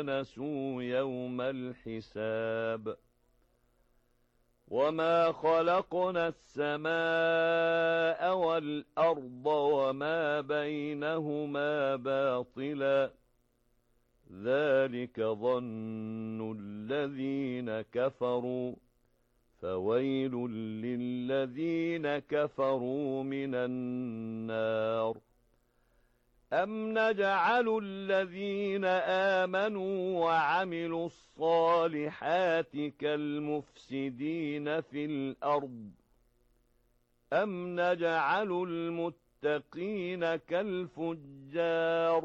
نسوا يوم الحساب وما خلقنا السماء والأرض وما بينهما باطلا ذلك ظن الذين كفروا فويل للذين كفروا من النار أم نجعل الذين آمنوا وعملوا الصالحات كالمفسدين في الأرض أم نجعل المتقين كالفجار